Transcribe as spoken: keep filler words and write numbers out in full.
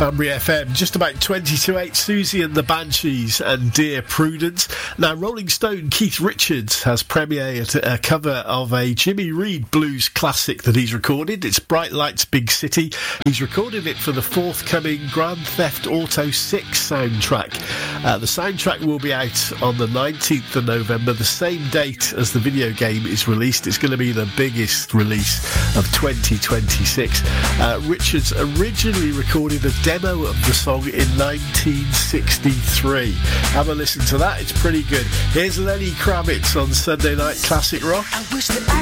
Banbury F M, just about twenty to eight, Susie and the Banshees and Dear Prudence. Now, Rolling Stone Keith Richards has premiered a cover of a Jimmy Reed blues classic that he's recorded. It's Bright Lights Big City. He's recorded it for the forthcoming Grand Theft Auto six soundtrack. Uh, the soundtrack will be out on the nineteenth of November, the same date as the video game is released. It's going to be the biggest release of twenty twenty-six. Uh, Richards originally recorded a demo of the song in nineteen sixty-three. Have a listen to that, it's pretty good. Here's Lenny Kravitz on Sunday Night Classic Rock. I wish that I